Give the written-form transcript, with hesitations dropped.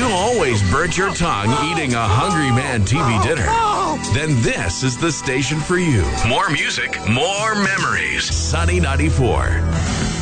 you always burnt your tongue eating a Hungry Man TV dinner, then this is the station for you. More music, more memories. Sunny 94.